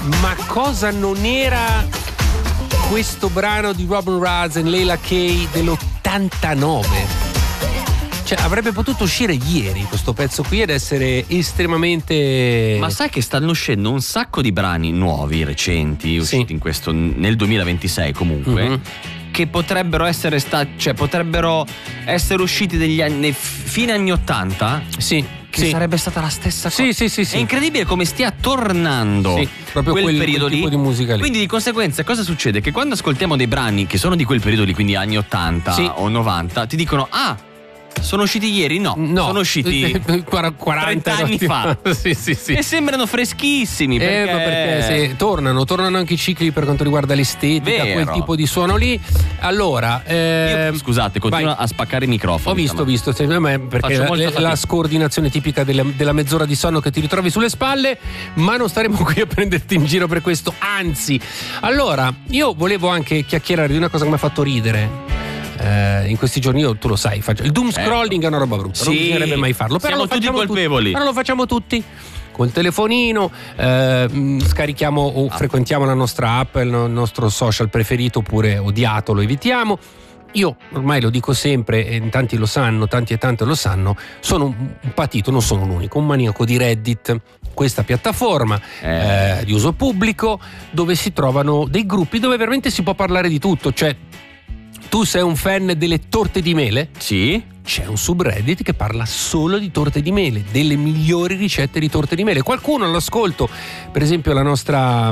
ma cosa non era questo brano di Robin Rass e Leila Kay dell'89? Cioè, avrebbe potuto uscire ieri questo pezzo qui ed essere estremamente... Ma sai che stanno uscendo un sacco di brani nuovi, recenti, usciti in questo nel 2026 comunque, che potrebbero essere potrebbero essere usciti degli anni fine anni 80? Sì. Che sarebbe stata la stessa cosa. Sì. È incredibile come stia tornando proprio quel periodo tipo lì. Di musica lì. Quindi di conseguenza cosa succede? Che quando ascoltiamo dei brani che sono di quel periodo lì, quindi anni 80 o 90, ti dicono sono usciti ieri? No, sono usciti 40 anni fa. sì. E sembrano freschissimi perché tornano anche i cicli per quanto riguarda l'estetica, quel tipo di suono lì. Allora, scusate, continuo a spaccare i microfoni. Ho visto, perché la scordinazione tipica della mezz'ora di sonno che ti ritrovi sulle spalle, ma non staremo qui a prenderti in giro per questo, anzi. Allora, io volevo anche chiacchierare di una cosa che mi ha fatto ridere. In questi giorni, tu lo sai, il doom scrolling è una roba brutta, non bisognerebbe mai farlo, però siamo tutti colpevoli. Però lo facciamo tutti col telefonino, scarichiamo o frequentiamo la nostra app, il nostro social preferito oppure odiato, lo evitiamo. Io ormai lo dico sempre e tanti lo sanno, tanti e tante lo sanno, sono un patito, non sono l'unico, un maniaco di Reddit, questa piattaforma di uso pubblico dove si trovano dei gruppi dove veramente si può parlare di tutto. Cioè, tu sei un fan delle torte di mele? Sì. C'è un subreddit che parla solo di torte di mele, delle migliori ricette di torte di mele. Qualcuno all'ascolto, per esempio la nostra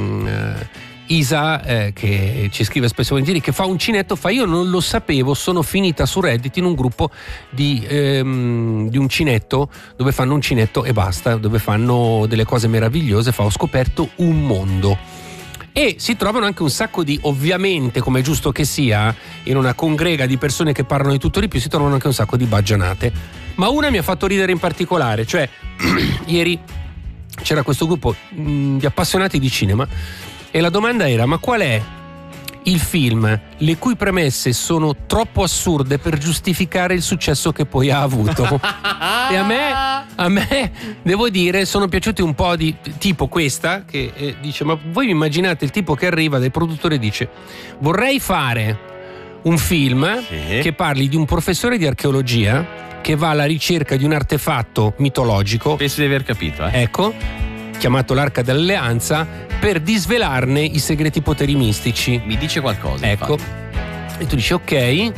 Isa, che ci scrive spesso e volentieri, che fa uncinetto, io non lo sapevo, sono finita su Reddit in un gruppo di uncinetto, dove fanno uncinetto e basta, dove fanno delle cose meravigliose, ho scoperto un mondo. E si trovano anche un sacco di, ovviamente, come è giusto che sia, in una congrega di persone che parlano di tutto di più, si trovano anche un sacco di baggianate. Ma una mi ha fatto ridere in particolare, cioè ieri c'era questo gruppo di appassionati di cinema e la domanda era: ma qual è il film le cui premesse sono troppo assurde per giustificare il successo che poi ha avuto? E a me devo dire sono piaciuti un po' di tipo questa che dice: ma voi vi immaginate il tipo che arriva dai produttori e dice: vorrei fare un film che parli di un professore di archeologia che va alla ricerca di un artefatto mitologico, penso di aver capito, ecco, chiamato l'Arca dell'Alleanza, per disvelarne i segreti poteri mistici. Mi dice qualcosa, ecco, infatti. E tu dici: ok,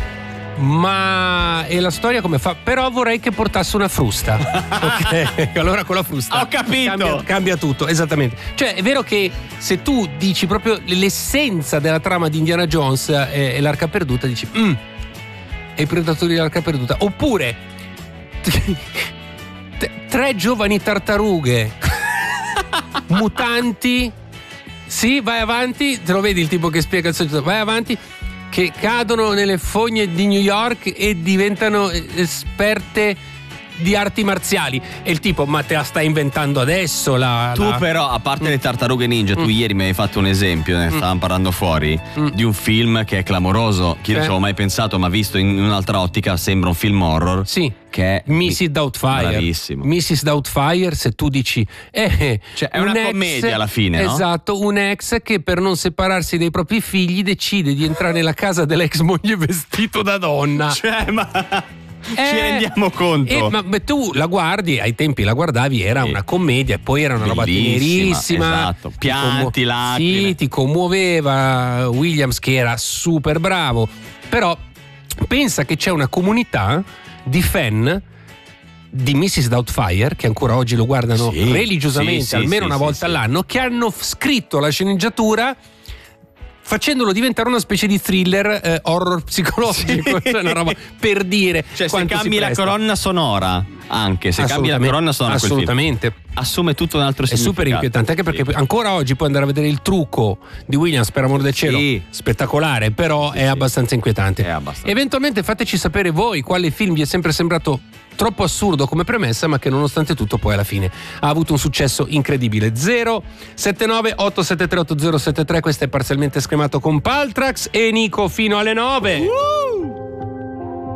ma e la storia come fa? Però vorrei che portasse una frusta. Ok, allora con la frusta ho capito, cambia tutto, esattamente. Cioè è vero che se tu dici proprio l'essenza della trama di Indiana Jones e l'Arca Perduta, dici e i predatori dell'Arca Perduta, oppure 3 giovani tartarughe mutanti, sì, vai avanti, te lo vedi il tipo che spiega il soggetto, vai avanti, che cadono nelle fogne di New York e diventano esperte di arti marziali. E il tipo: ma te la stai inventando adesso tu però, a parte le tartarughe ninja, tu ieri mi hai fatto un esempio, ne stavamo parlando fuori di un film che è clamoroso, che io non ci avevo mai pensato, ma visto in un'altra ottica sembra un film horror, che è Mrs. Doubtfire. Bravissimo. Mrs. Doubtfire, se tu dici cioè è una commedia alla fine, no? Esatto, un ex che per non separarsi dai propri figli decide di entrare nella casa dell'ex moglie vestito da donna. Cioè, ma ci rendiamo conto? Ma tu la guardi, ai tempi la guardavi, era una commedia, e poi era una roba tenerissima, esatto. Pianti, lacrime. Sì, ti commuoveva. Williams, che era super bravo, però pensa che c'è una comunità di fan di Mrs. Doubtfire che ancora oggi lo guardano religiosamente, almeno una volta all'anno, che hanno scritto la sceneggiatura facendolo diventare una specie di thriller horror psicologico, cioè una roba per dire, cioè se cambi la colonna sonora, anche se cambi la colonna sonora, assolutamente assume tutto un altro significato. È super inquietante, anche perché ancora oggi puoi andare a vedere il trucco di Williams, per amor del cielo, spettacolare, però è abbastanza inquietante. Eventualmente fateci sapere voi quale film vi è sempre sembrato troppo assurdo come premessa, ma che nonostante tutto poi alla fine ha avuto un successo incredibile. 079 873 8073, questo è Parzialmente Scremato con Paltrax e Nico fino alle 9.